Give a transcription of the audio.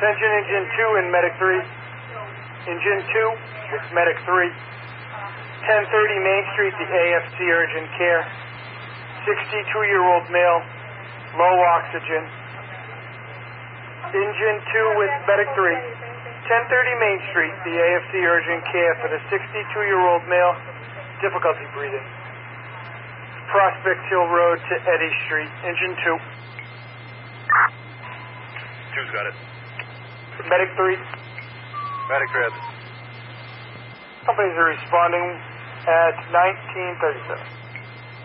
Attention Engine 2 and Medic 3. Engine 2 with Medic 3. 1030 Main Street, the AFC Urgent Care. 62-year-old male, low oxygen. Engine 2 with Medic 3. 1030 Main Street, the AFC Urgent Care for the 62-year-old male, difficulty breathing. Prospect Hill Road to Eddy Street. Engine 2. 2's got it. Medic 3. Medic red. Companies are responding at 1937.